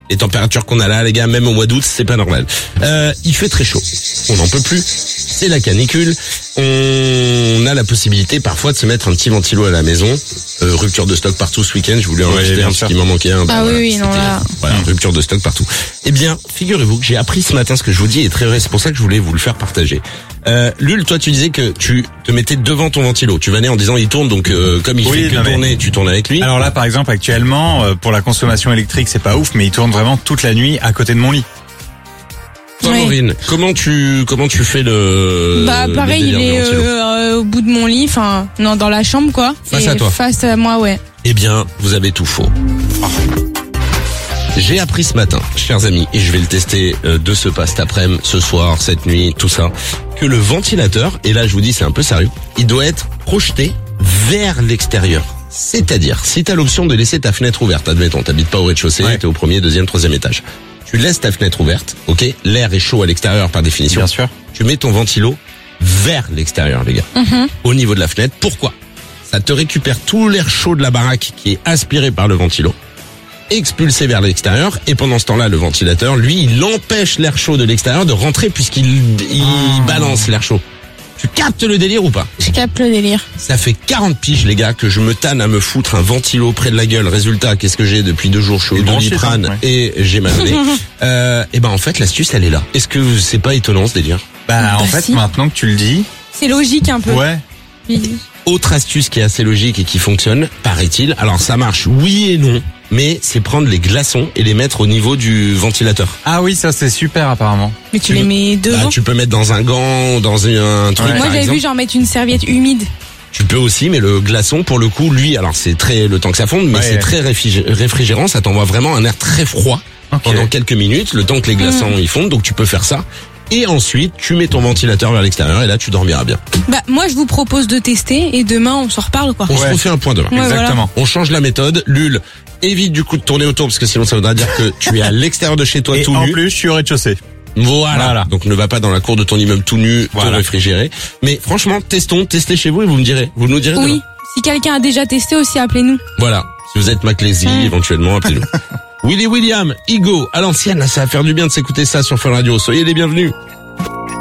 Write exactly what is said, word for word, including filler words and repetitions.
Les températures qu'on a là, les gars, même au mois d'août, c'est pas normal. Euh, il fait très chaud. On n'en peut plus. C'est la canicule. On a la possibilité parfois de se mettre un petit ventilo à la maison. Euh, rupture de stock partout ce week-end. Je voulais en acheter un parce qu'il m'en manquait un. Bah, ah voilà, oui, oui, non, là. Voilà, rupture de stock partout. Eh bien, figurez-vous que j'ai appris ce matin ce que je vous dis est très vrai. C'est pour ça que je voulais vous le faire partager. Euh, Lul, toi, tu disais que tu te mettais devant ton ventilo. Tu venais en disant il tourne, donc euh, comme il oui, fait que non, tourner, mais... tu tournes avec lui. Alors là, par exemple, actuellement, euh, pour la consommation électrique, c'est pas ouf, mais il tourne vraiment toute la nuit à côté de mon lit. Toi, Ouais. Maureen, comment tu comment tu fais le Bah pareil, le il délire est du ventilo euh, euh, au bout de mon lit, enfin non, dans la chambre quoi. Face Et à toi. Face à moi, ouais. Eh bien, vous avez tout faux. J'ai appris ce matin, chers amis, et je vais le tester euh, de ce pas cet après-midi, ce soir, cette nuit, tout ça, que le ventilateur, et là je vous dis c'est un peu sérieux, il doit être projeté vers l'extérieur. C'est-à-dire, si tu as l'option de laisser ta fenêtre ouverte, admettons, t'habites pas au rez-de-chaussée, Ouais. t'es au premier, deuxième, troisième étage. Tu laisses ta fenêtre ouverte, ok? L'air est chaud à l'extérieur par définition. Bien sûr. Tu mets ton ventilo vers l'extérieur, les gars. Mhm. Au niveau de la fenêtre. Pourquoi? Ça te récupère tout l'air chaud de la baraque qui est aspiré par le ventilo, expulsé vers l'extérieur, et pendant ce temps-là, le ventilateur, lui, il empêche l'air chaud de l'extérieur de rentrer puisqu'il il Ah. balance l'air chaud. Tu captes le délire ou pas? Je capte le délire. Ça fait quarante piges, les gars, que je me tanne à me foutre un ventilo près de la gueule. Résultat, qu'est-ce que j'ai depuis deux jours? Je suis au Et branché, Doliprane ça, ouais. et j'ai mal au nez. euh, et ben en fait, l'astuce, elle est là. Est-ce que c'est pas étonnant ce délire? Bah, en Bah, fait, si. maintenant que tu le dis, C'est logique un peu. ouais. Oui. Autre astuce qui est assez logique et qui fonctionne, paraît-il. Alors ça marche, oui et non, mais c'est prendre les glaçons et les mettre au niveau du ventilateur. Ah oui, ça c'est super apparemment. Mais tu Tu- les mets Bah, devant. tu peux mettre dans un gant, dans un, un truc Ouais. Moi par j'avais exemple. vu genre mettre une serviette humide. Tu peux aussi, mais le glaçon, pour le coup, lui, alors c'est très le temps que ça fonde, mais Ouais, c'est ouais. très réfrigé- réfrigérant. Ça t'envoie vraiment un air très froid Ok. pendant quelques minutes, le temps que les glaçons Mmh. ils fondent. Donc tu peux faire ça. Et ensuite, tu mets ton ventilateur vers l'extérieur et là, tu dormiras bien. Bah moi je vous propose de tester et demain on s'en reparle quoi. On se Ouais. refait un point demain. Ouais, Exactement. On change la méthode. Lul, évite du coup de tourner autour parce que sinon ça voudra dire que tu es à l'extérieur de chez toi Et tout en nu. plus, je suis au rez-de-chaussée. Voilà. Voilà. Donc ne va pas dans la cour de ton immeuble tout nu, Voilà. tout réfrigéré. Mais franchement, testons, testez chez vous et vous me direz. Vous nous direz Oui. demain. Si quelqu'un a déjà testé aussi, appelez-nous. Voilà. Si vous êtes Maclazy, Mm. éventuellement, appelez-nous. Willy William, Igo, à l'ancienne, là, ça va faire du bien de s'écouter ça sur Fun Radio. Soyez les bienvenus.